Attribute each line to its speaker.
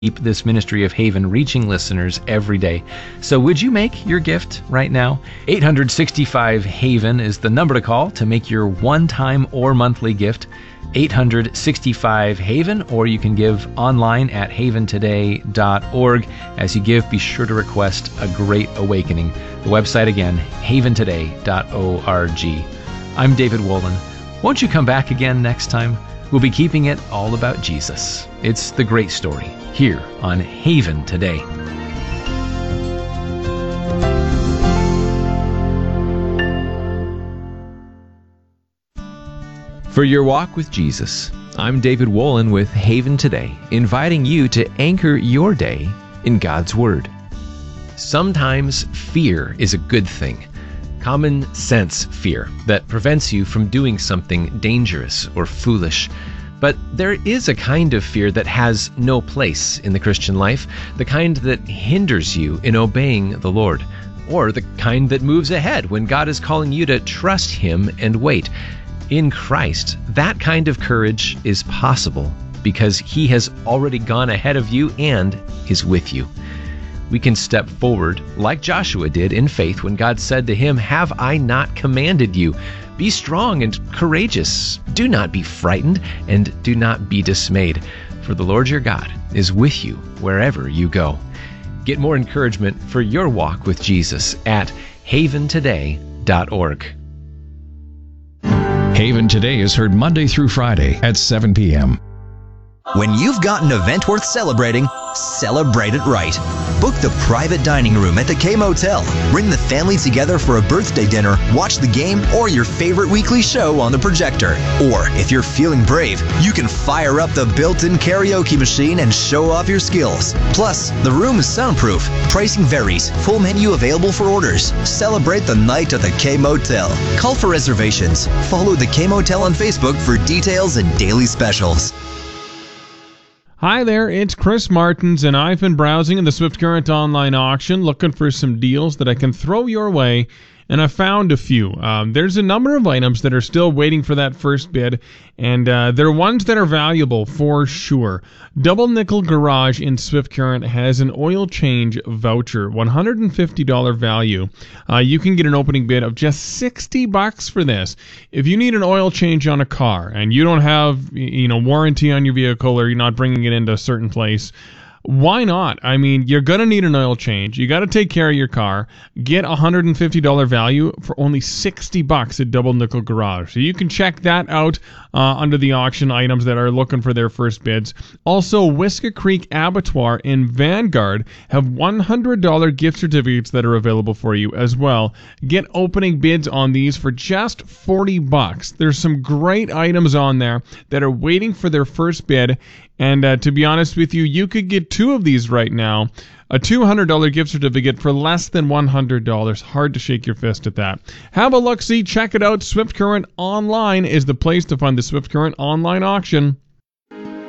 Speaker 1: keep this ministry of Haven reaching listeners every day. So would you make your gift right now? 865-HAVEN is the number to call to make your one-time or monthly gift. 865-HAVEN, or you can give online at haventoday.org. As you give, be sure to request a Great Awakening. The website again, haventoday.org. I'm David Wolin. Won't you come back again next time? We'll be keeping it all about Jesus. It's the great story here on Haven Today. For your walk with Jesus, I'm David Wolin with Haven Today, inviting you to anchor your day in God's Word. Sometimes fear is a good thing. Common sense fear that prevents you from doing something dangerous or foolish. But there is a kind of fear that has no place in the Christian life, the kind that hinders you in obeying the Lord, or the kind that moves ahead when God is calling you to trust Him and wait. In Christ, that kind of courage is possible because He has already gone ahead of you and is with you. We can step forward like Joshua did in faith when God said to him, "Have I not commanded you? Be strong and courageous. Do not be frightened and do not be dismayed, for the Lord your God is with you wherever you go." Get more encouragement for your walk with Jesus at haventoday.org.
Speaker 2: Haven Today is heard Monday through Friday at 7 p.m.
Speaker 3: When you've got an event worth celebrating, celebrate it right. Book the private dining room at the K Motel. Bring the family together for a birthday dinner, watch the game, or your favorite weekly show on the projector. Or, if you're feeling brave, you can fire up the built-in karaoke machine and show off your skills. Plus, the room is soundproof. Pricing varies. Full menu available for orders. Celebrate the night at the K Motel. Call for reservations. Follow the K Motel on Facebook for details and daily specials.
Speaker 4: Hi there, it's Chris Martins, and I've been browsing in the Swift Current online auction looking for some deals that I can throw your way, and I found a few. There's a number of items that are still waiting for that first bid, and they're ones that are valuable for sure. Double Nickel Garage in Swift Current has an oil change voucher, $150 value. You can get an opening bid of just $60 for this. If you need an oil change on a car and you don't have, warranty on your vehicle, or you're not bringing it into a certain place, why not? I mean, you're going to need an oil change. You got to take care of your car. Get $150 value for only $60 at Double Nickel Garage. So you can check that out under the auction items that are looking for their first bids. Also, Whisker Creek Abattoir in Vanguard have $100 gift certificates that are available for you as well. Get opening bids on these for just $40. There's some great items on there that are waiting for their first bid. And to be honest with you, you could get two of these right now. A $200 gift certificate for less than $100. Hard to shake your fist at that. Have a look-see. Check it out. Swift Current Online is the place to find the Swift Current online auction.